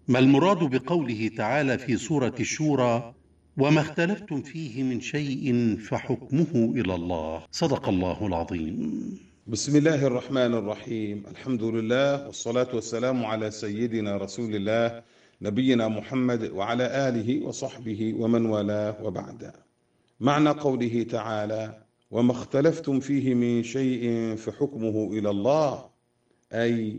ما المراد بقوله تعالى في سورة الشورى: وما اختلفتم فيه من شيء فحكمه إلى الله؟ صدق الله العظيم. بسم الله الرحمن الرحيم. الحمد لله والصلاة والسلام على سيدنا رسول الله نبينا محمد وعلى آله وصحبه ومن والاه، وبعد. معنى قوله تعالى: وما اختلفتم فيه من شيء فحكمه إلى الله، أي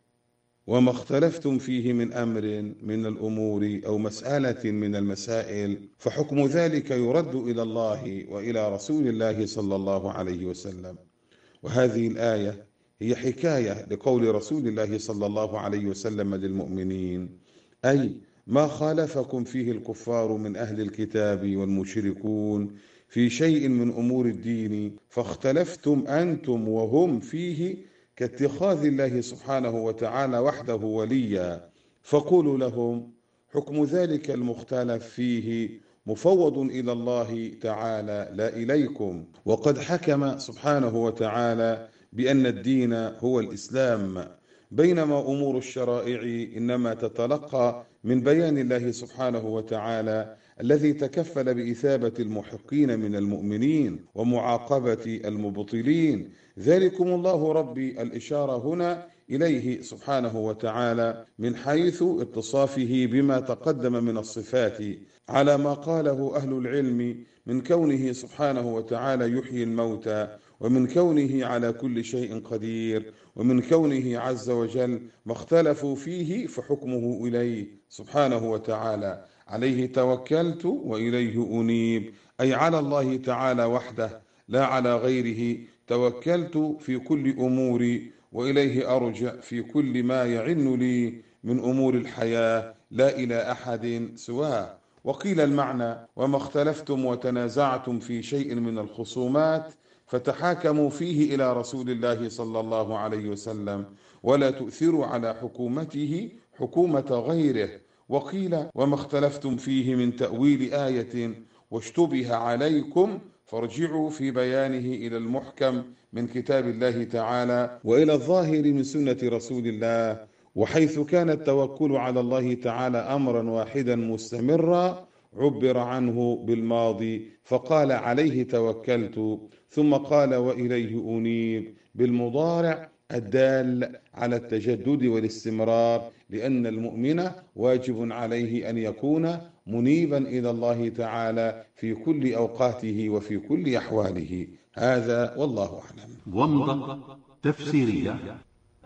وما اختلفتم فيه من أمر من الأمور أو مسألة من المسائل فحكم ذلك يرد إلى الله وإلى رسول الله صلى الله عليه وسلم. وهذه الآية هي حكاية لقول رسول الله صلى الله عليه وسلم للمؤمنين، أي ما خالفكم فيه الكفار من أهل الكتاب والمشركون في شيء من أمور الدين فاختلفتم أنتم وهم فيه، كاتخاذ الله سبحانه وتعالى وحده وليا، فقولوا لهم: حكم ذلك المختلف فيه مفوض إلى الله تعالى لا إليكم. وقد حكم سبحانه وتعالى بأن الدين هو الإسلام، بينما أمور الشرائع إنما تتلقى من بيان الله سبحانه وتعالى الذي تكفل بإثابة المحقين من المؤمنين ومعاقبة المبطلين. ذلكم الله ربي. الإشارة هنا إليه سبحانه وتعالى من حيث اتصافه بما تقدم من الصفات، على ما قاله أهل العلم من كونه سبحانه وتعالى يحيي الموتى، ومن كونه على كل شيء قدير، ومن كونه عز وجل ما اختلفوا فيه فحكمه إليه سبحانه وتعالى. عليه توكلت وإليه أنيب، أي على الله تعالى وحده لا على غيره. توكلت في كل أموري وإليه أرجع في كل ما يعن لي من أمور الحياة، لا إلى أحد سواه. وقيل المعنى: وما اختلفتم وتنازعتم في شيء من الخصومات فتحاكموا فيه إلى رسول الله صلى الله عليه وسلم، ولا تؤثروا على حكومته حكومة غيره. وقيل: وما اختلفتم فيه من تأويل آية واشتبه عليكم فارجعوا في بيانه إلى المحكم من كتاب الله تعالى وإلى الظاهر من سنة رسول الله. وحيث كان التوكل على الله تعالى أمرا واحدا مستمرا عبر عنه بالماضي فقال: عليه توكلت، ثم قال: وإليه أنيب بالمضارع الدال على التجدد والاستمرار، لأن المؤمن واجب عليه أن يكون منيبا إلى الله تعالى في كل أوقاته وفي كل أحواله. هذا والله أعلم. ومضة تفسيرية: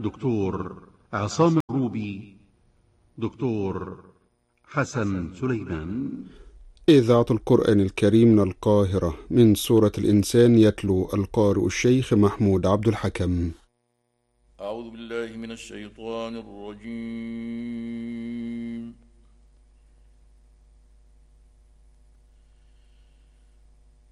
دكتور عصام الروبي، دكتور حسن سليمان. إذاعة القرآن الكريم من القاهرة، من سورة الإنسان، يتلو القارئ الشيخ محمود عبد الحكم. أعوذ بالله من الشيطان الرجيم.